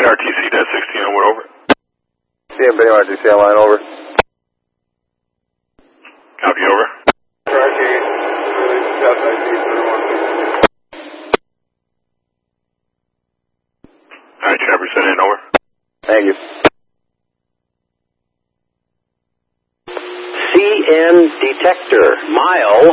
RTC, that's 16 on what over? CM Benny RTC on line over. Copy over. Alright, Trapper, send in over. Thank you. CN detector, mile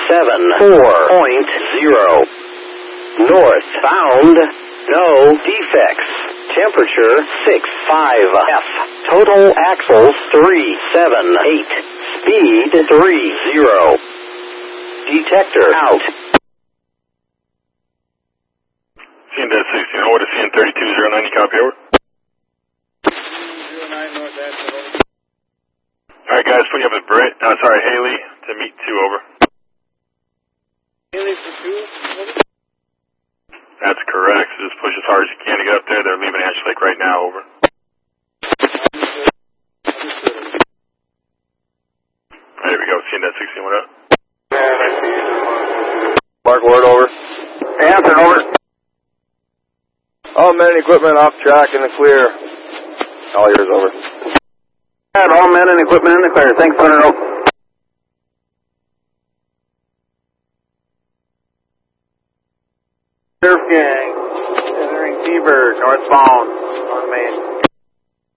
74.0. North, found, no defects. Temperature 65F. Total axles 378. Speed 30. Detector out. CN, that's 16 on what is CN 3209, copy over. 09 North Ashland, over. Alright guys, putting up with Haley to meet 2 over. Haley for 2, over. That's correct, so just push as hard as you can to get up there. They're leaving Ash Lake right now, over. There we go, seeing that 16, what up? Mark Ward over. Answer, over. All men and equipment off track in the clear. All yours over. All men and equipment in the clear. Thanks, Senator. Surf gang, entering T-Bird, northbound.